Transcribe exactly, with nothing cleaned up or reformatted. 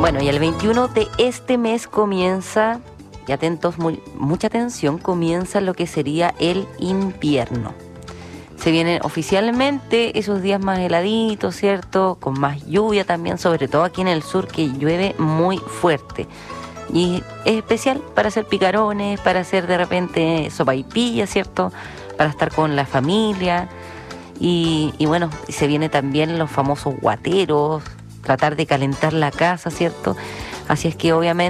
Bueno, y el veintiuno de este mes comienza, y atentos, muy, mucha atención, comienza lo que sería el invierno. Se vienen oficialmente esos días más heladitos, ¿cierto? Con más lluvia también, sobre todo aquí en el sur, que llueve muy fuerte. Y es especial para hacer picarones, para hacer de repente sopaipillas, ¿cierto? Para estar con la familia. Y, y bueno, se viene también los famosos guateros, tratar de calentar la casa, ¿cierto? Así es que obviamente